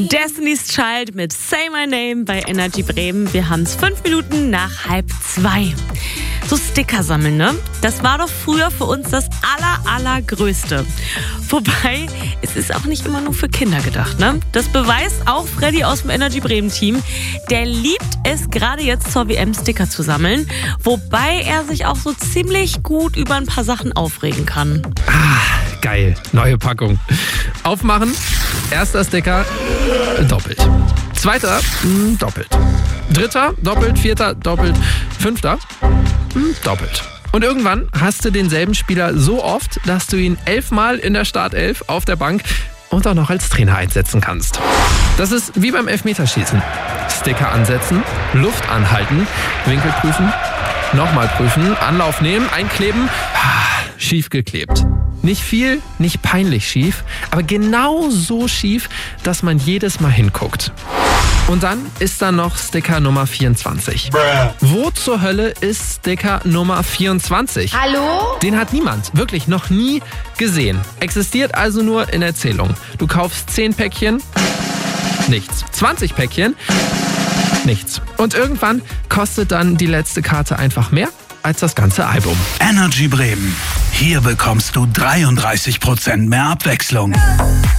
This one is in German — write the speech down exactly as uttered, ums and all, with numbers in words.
Destiny's Child mit Say My Name bei Energy Bremen. Wir haben es fünf Minuten nach halb zwei. So Sticker sammeln, ne? Das war doch früher für uns das aller, allergrößte. Wobei, es ist auch nicht immer nur für Kinder gedacht, ne? Das beweist auch Freddy aus dem Energy Bremen Team. Der liebt es gerade jetzt zur W M Sticker zu sammeln. Wobei er sich auch so ziemlich gut über ein paar Sachen aufregen kann. Ah, geil. Neue Packung. Aufmachen. Erster Sticker, doppelt. Zweiter, mh, doppelt. Dritter, doppelt. Vierter, doppelt. Fünfter, mh, doppelt. Und irgendwann hast du denselben Spieler so oft, dass du ihn elfmal in der Startelf auf der Bank und auch noch als Trainer einsetzen kannst. Das ist wie beim Elfmeterschießen. Sticker ansetzen, Luft anhalten, Winkel prüfen, nochmal prüfen, Anlauf nehmen, einkleben, schief geklebt. Nicht viel, nicht peinlich schief, aber genau so schief, dass man jedes Mal hinguckt. Und dann ist da noch Sticker Nummer vierundzwanzig. Bruh. Wo zur Hölle ist Sticker Nummer vierundzwanzig? Hallo? Den hat niemand, wirklich noch nie gesehen. Existiert also nur in Erzählung. Du kaufst zehn Päckchen, nichts. zwanzig Päckchen, nichts. Und irgendwann kostet dann die letzte Karte einfach mehr als das ganze Album. Energy Bremen. Hier bekommst du dreiunddreißig Prozent mehr Abwechslung.